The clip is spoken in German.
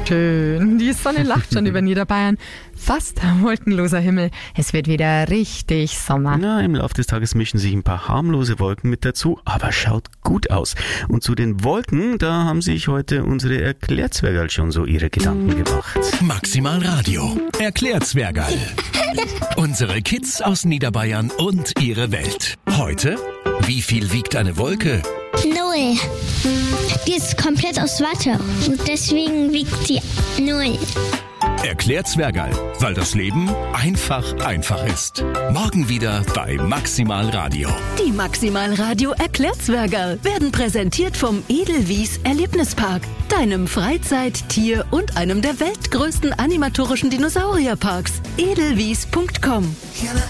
Schön. Die Sonne lacht schon über Niederbayern. Fast wolkenloser Himmel. Es wird wieder richtig Sommer. Na, im Laufe des Tages mischen sich ein paar harmlose Wolken mit dazu, aber schaut gut aus. Und zu den Wolken, da haben sich heute unsere Erklärzwergerl schon so ihre Gedanken gemacht. Maximal Radio. Erklärzwergerl. Unsere Kids aus Niederbayern und ihre Welt. Heute, wie viel wiegt eine Wolke? 0. Die ist komplett aus Watte und deswegen wiegt sie 0. Erklärzwergerl, weil das Leben einfach ist. Morgen wieder bei Maximal Radio. Die Maximal Radio Erklärzwergerl werden präsentiert vom Edelwies Erlebnispark, deinem Freizeit-, Tier- und einem der weltgrößten animatorischen Dinosaurierparks. edelwies.com